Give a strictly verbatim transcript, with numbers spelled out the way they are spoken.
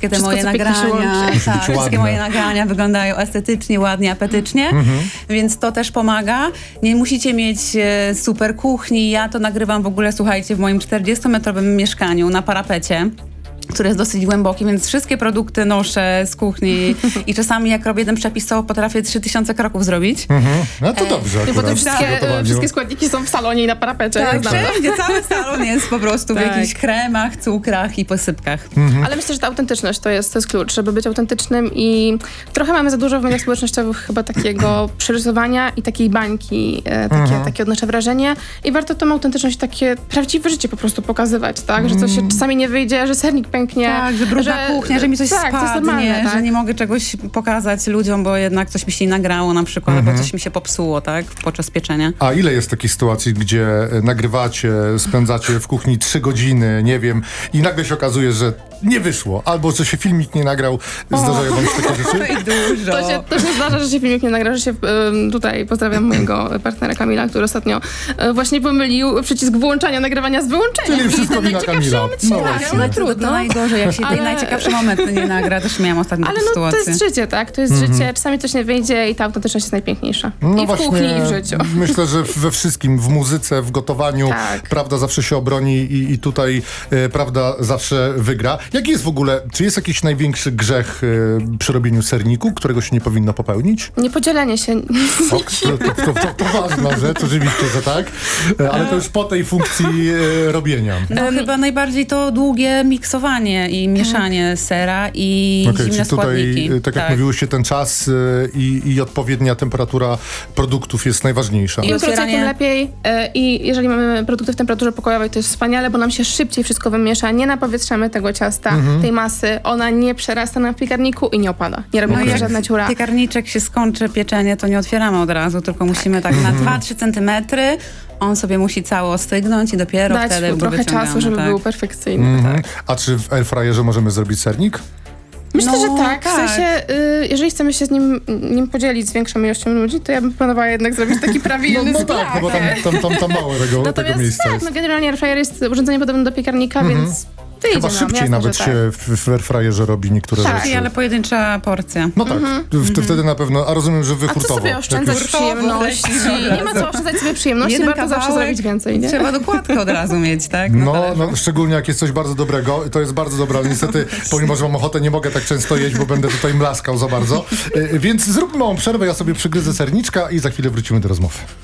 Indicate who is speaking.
Speaker 1: wszystkie te
Speaker 2: Wszystko,
Speaker 1: moje
Speaker 2: co pięknie się
Speaker 1: nagrania,
Speaker 2: łączy.
Speaker 1: tak,
Speaker 3: Być
Speaker 1: wszystkie
Speaker 3: ładne.
Speaker 1: moje nagrania wyglądają estetycznie, ładnie, apetycznie, więc to też pomaga. Nie musicie mieć e, super kuchni. Ja to nagrywam w ogóle, słuchajcie, w moim czterdziestometrowym mieszkaniu na parapecie, który jest dosyć głęboki, więc wszystkie produkty noszę z kuchni i czasami jak robię ten przepis, to potrafię trzy tysiące kroków zrobić.
Speaker 3: Mhm. No to dobrze
Speaker 2: I
Speaker 3: akurat.
Speaker 2: potem
Speaker 3: w
Speaker 2: wszystkie,
Speaker 3: przygotowaniu.
Speaker 2: wszystkie składniki są w salonie i na parapecie.
Speaker 1: Tak,
Speaker 2: Znam.
Speaker 1: wszędzie, cały salon jest po prostu w
Speaker 2: Tak.
Speaker 1: jakichś kremach, cukrach i posypkach.
Speaker 2: Ale myślę, że ta autentyczność to jest, to jest klucz, żeby być autentycznym i trochę mamy za dużo w mediach społecznościowych chyba takiego przerysowania i takiej bańki, e, takie, takie odnoszę wrażenie i warto tą autentyczność, takie prawdziwe życie po prostu pokazywać, tak? Że coś się czasami nie wyjdzie, że sernik pęknie.
Speaker 1: Tak, że brudna kuchnia, że mi coś
Speaker 2: tak, to jest
Speaker 1: spadnie,
Speaker 2: normalne, tak?
Speaker 1: że nie mogę czegoś pokazać ludziom, bo jednak coś mi się nie nagrało na przykład, albo coś mi się popsuło, tak, podczas pieczenia.
Speaker 3: A ile jest takich sytuacji, gdzie e, nagrywacie, spędzacie w kuchni trzy godziny, nie wiem, i nagle się okazuje, że nie wyszło, albo że się filmik nie nagrał, zdarzają wam się takie rzeczy?
Speaker 1: I dużo.
Speaker 2: To się, to się zdarza, że się filmik nie nagra, że się ym, tutaj pozdrawiam mojego partnera Kamila, który ostatnio y, właśnie pomylił przycisk włączania nagrywania z wyłączeniem.
Speaker 3: Czyli wszystko
Speaker 2: I ten
Speaker 3: wina
Speaker 2: najciekawszy
Speaker 3: Kamila.
Speaker 2: moment się
Speaker 3: No
Speaker 2: nagra,
Speaker 3: właśnie.
Speaker 2: no
Speaker 1: To,
Speaker 2: trudno.
Speaker 1: to najgorzej, jak się
Speaker 2: Ale-
Speaker 1: ten najciekawszy moment nie nagra. Też miałam ostatnio
Speaker 2: Ale
Speaker 1: taką
Speaker 2: no to
Speaker 1: sytuację.
Speaker 2: jest życie, tak? To jest życie. Czasami coś nie wyjdzie i ta autentyczność jest najpiękniejsza.
Speaker 3: No
Speaker 2: I w
Speaker 3: właśnie,
Speaker 2: kuchni, i w życiu.
Speaker 3: Myślę, że we wszystkim, w muzyce, w gotowaniu,
Speaker 2: Tak.
Speaker 3: prawda zawsze się obroni i, i tutaj e, prawda zawsze wygra. Jaki jest w ogóle, czy jest jakiś największy grzech e, przy robieniu serniku, którego się nie powinno popełnić?
Speaker 2: Niepodzielenie się.
Speaker 3: O, to, to, to, to, to ważna rzecz, oczywiście, że tak, e, ale to już po tej funkcji e, robienia.
Speaker 1: No chyba najbardziej to długie miksowanie i mieszanie sera i
Speaker 3: Okej,
Speaker 1: zimne
Speaker 3: czyli tutaj,
Speaker 1: składniki.
Speaker 3: e, tak jak mówiłyście, ten czas e, i, i odpowiednia temperatura produktów jest najważniejsza.
Speaker 1: I
Speaker 2: Im krócej,
Speaker 1: otwieranie-
Speaker 2: tym lepiej. E, I jeżeli mamy produkty w temperaturze pokojowej, to jest wspaniale, bo nam się szybciej wszystko wymiesza. Nie napowietrzamy tego ciasta, tej masy. Ona nie przerasta nam w piekarniku i nie opada. Nie robi
Speaker 1: No
Speaker 2: no
Speaker 1: i jak
Speaker 2: żadna ciura.
Speaker 1: piekarniczek się skończy pieczenie, to nie otwieramy od razu, tylko musimy tak na dwa trzy centymetry. On sobie musi cały ostygnąć i dopiero
Speaker 2: Dać
Speaker 1: wtedy
Speaker 2: mu
Speaker 1: go
Speaker 2: trochę
Speaker 1: wyciągamy,
Speaker 2: czasu, żeby
Speaker 1: tak.
Speaker 2: był perfekcyjny.
Speaker 3: Mhm. A czy w airfryerze możemy zrobić sernik?
Speaker 2: Myślę,
Speaker 1: No,
Speaker 2: że tak. W
Speaker 1: tak.
Speaker 2: sensie, y, jeżeli chcemy się z nim, nim podzielić z większą ilością ludzi, to ja bym planowała jednak zrobić taki
Speaker 3: No,
Speaker 2: prawilny
Speaker 3: no tak, no bo tam, tam, tam, tam mało tego, tego
Speaker 2: Natomiast
Speaker 3: miejsca
Speaker 2: tak,
Speaker 3: jest.
Speaker 2: no generalnie airfryer jest urządzeniem podobnym do piekarnika, więc wyjdzie
Speaker 3: Chyba
Speaker 2: nam,
Speaker 3: szybciej
Speaker 2: jasne,
Speaker 3: nawet
Speaker 2: że
Speaker 3: się
Speaker 2: tak.
Speaker 3: w, w airfryerze robi niektóre
Speaker 2: Tak,
Speaker 3: rzeczy.
Speaker 1: Ale pojedyncza porcja.
Speaker 3: No tak, w, wtedy na pewno, a rozumiem, że wy
Speaker 2: A co
Speaker 3: hurtowo.
Speaker 2: sobie oszczędzać
Speaker 3: Jak już-
Speaker 2: przyjemności? Nie ma co oszczędzać sobie przyjemności,
Speaker 1: Jeden
Speaker 2: warto zawsze
Speaker 1: kawałek,
Speaker 2: zrobić więcej, nie?
Speaker 1: Trzeba dokładkę od razu mieć, tak?
Speaker 3: No,
Speaker 1: talerzu.
Speaker 3: no, szczególnie jak jest coś bardzo dobrego, to jest bardzo dobre, ale niestety, pomimo, że mam ochotę, nie mogę tak często jeść, bo będę tutaj mlaskał za bardzo. E, Więc zróbmy małą przerwę, ja sobie przygryzę serniczka i za chwilę wrócimy do rozmowy.